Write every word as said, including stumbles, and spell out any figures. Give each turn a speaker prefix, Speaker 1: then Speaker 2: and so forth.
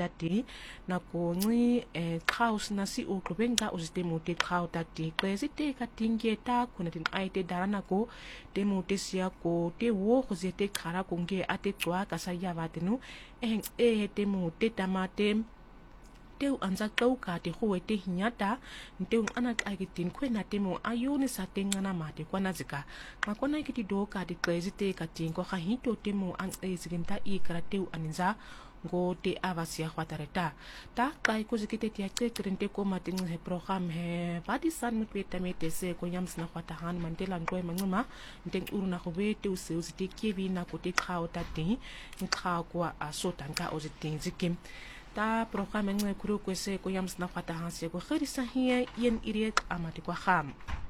Speaker 1: tati nakonci eh chaos na si o klobenga o te mo te chao tati klezi te katinge ta kuna tin ai te darana ko te mo te sia ko te wo ko te kara ko nge ate twa ka sa ya batenu eh e te mo te tamate teu anza tau ka te hoe te hinyata teu ana ai ki tin kwena te mo ayone sa te ngana mate kwa nazika ma kona ki ti do ka te klezi te ka tin ko hito te mo an e siginta i kara teu aninza go te avasia khwatareta ta kai ko zikite ti ate krente ko matin he program he vadi san mut peta mete se ko yams na khwatahan mantela ngoy manguma nteng uruna ko be te use uzite kevi na ko te khao ta ti nkha kwa asotan ka ozitin zikim ta program ngai kuru ko se ko yams na khwatahan se ko khrisa hiya yen iriet amati kwa kham